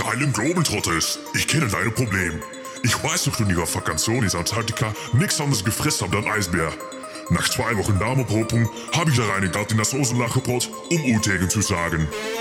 Harlem Globetrotters, ich kenne dein Problem. Ich weiß, dass du in ihrer Vakantion in Antarktika nichts anderes gefressen habt als Eisbär. Nach 2 Wochen Darmopropung habe ich da reingehört in das Soßenlachgebrot, um Utegen zu sagen.